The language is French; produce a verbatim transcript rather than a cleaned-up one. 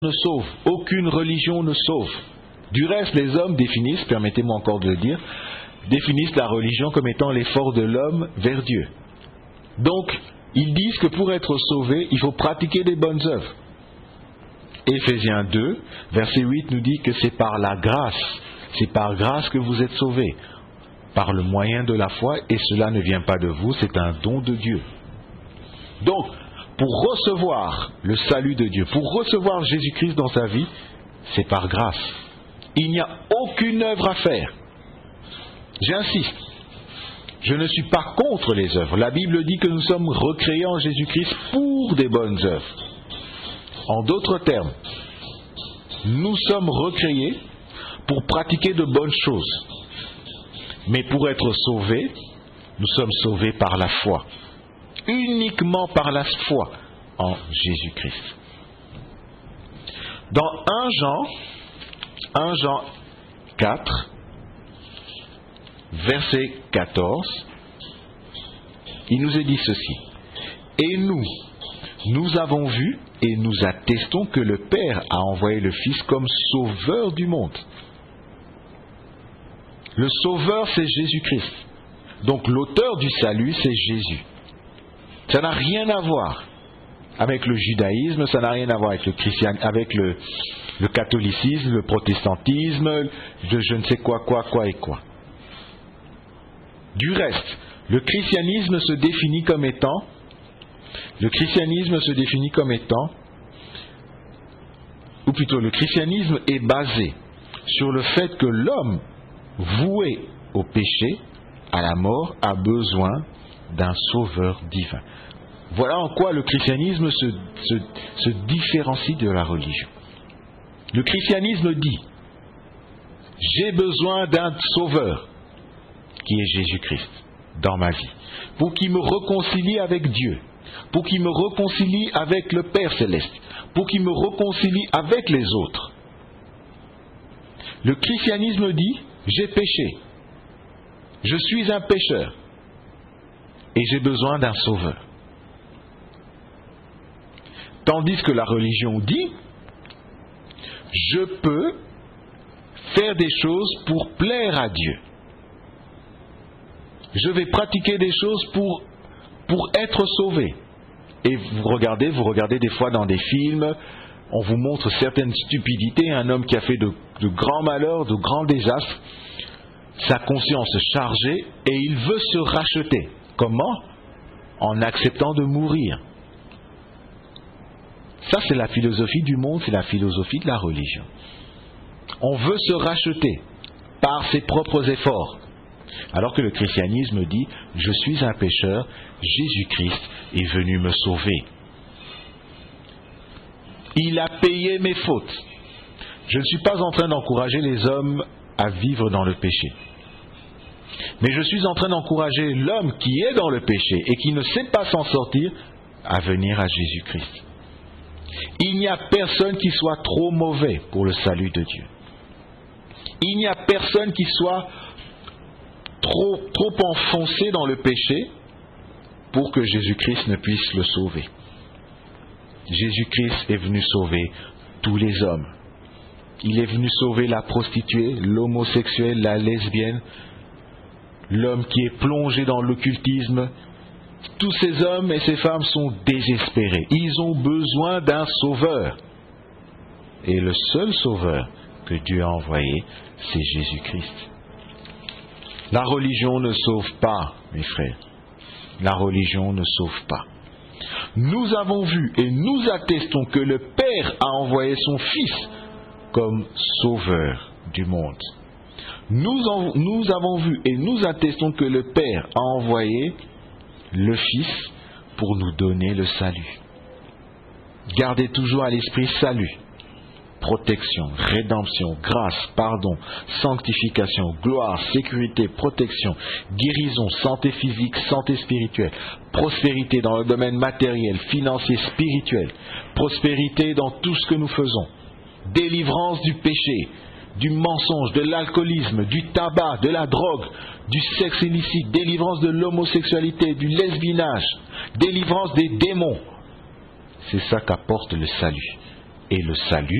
ne sauve, aucune religion ne sauve. Du reste, les hommes définissent, permettez-moi encore de le dire, définissent la religion comme étant l'effort de l'homme vers Dieu. Donc, ils disent que pour être sauvé, il faut pratiquer des bonnes œuvres. Éphésiens deux, verset huit nous dit que c'est par la grâce, c'est par grâce que vous êtes sauvés, par le moyen de la foi, et cela ne vient pas de vous, c'est un don de Dieu. Donc, pour recevoir le salut de Dieu, pour recevoir Jésus-Christ dans sa vie, c'est par grâce. Il n'y a aucune œuvre à faire. J'insiste, je ne suis pas contre les œuvres. La Bible dit que nous sommes recréés en Jésus-Christ pour des bonnes œuvres. En d'autres termes, nous sommes recréés pour pratiquer de bonnes choses. Mais pour être sauvés, nous sommes sauvés par la foi. Uniquement par la foi en Jésus-Christ. Dans un Jean, un Jean quatre, verset quatorze, il nous est dit ceci. Et nous, nous avons vu et nous attestons que le Père a envoyé le Fils comme sauveur du monde. Le sauveur, c'est Jésus-Christ. Donc l'auteur du salut, c'est Jésus. Ça n'a rien à voir avec le judaïsme, ça n'a rien à voir avec le christianisme, avec le, le catholicisme, le protestantisme, de je ne sais quoi, quoi, quoi et quoi. Du reste, le christianisme se définit comme étant, le christianisme se définit comme étant, ou plutôt le christianisme est basé sur le fait que l'homme voué au péché, à la mort, a besoin d'un sauveur divin. Voilà en quoi le christianisme se, se, se différencie de la religion. Le christianisme dit, j'ai besoin d'un sauveur, qui est Jésus-Christ, dans ma vie, pour qu'il me réconcilie avec Dieu, pour qu'il me réconcilie avec le Père Céleste, pour qu'il me réconcilie avec les autres. Le christianisme dit, j'ai péché, je suis un pécheur, et j'ai besoin d'un sauveur. Tandis que la religion dit, je peux faire des choses pour plaire à Dieu. Je vais pratiquer des choses pour, pour être sauvé. Et vous regardez, vous regardez des fois dans des films, on vous montre certaines stupidités, un homme qui a fait de, de grands malheurs, de grands désastres, sa conscience chargée, et il veut se racheter. Comment? En acceptant de mourir. Ça, c'est la philosophie du monde, c'est la philosophie de la religion. On veut se racheter par ses propres efforts. Alors que le christianisme dit, je suis un pécheur, Jésus-Christ est venu me sauver. Il a payé mes fautes. Je ne suis pas en train d'encourager les hommes à vivre dans le péché. Mais je suis en train d'encourager l'homme qui est dans le péché et qui ne sait pas s'en sortir à venir à Jésus-Christ. Il n'y a personne qui soit trop mauvais pour le salut de Dieu. Il n'y a personne qui soit trop, trop enfoncé dans le péché pour que Jésus-Christ ne puisse le sauver. Jésus-Christ est venu sauver tous les hommes. Il est venu sauver la prostituée, l'homosexuel, la lesbienne, l'homme qui est plongé dans l'occultisme. Tous ces hommes et ces femmes sont désespérés. Ils ont besoin d'un sauveur. Et le seul sauveur que Dieu a envoyé, c'est Jésus-Christ. La religion ne sauve pas, mes frères. La religion ne sauve pas. Nous avons vu et nous attestons que le Père a envoyé son Fils comme sauveur du monde. Nous, en, nous avons vu et nous attestons que le Père a envoyé le Fils pour nous donner le salut. Gardez toujours à l'esprit salut, protection, rédemption, grâce, pardon, sanctification, gloire, sécurité, protection, guérison, santé physique, santé spirituelle, prospérité dans le domaine matériel, financier, spirituel, prospérité dans tout ce que nous faisons, délivrance du péché, du mensonge, de l'alcoolisme, du tabac, de la drogue, du sexe illicite, délivrance de l'homosexualité, du lesbinage, délivrance des démons. C'est ça qu'apporte le salut. et le salut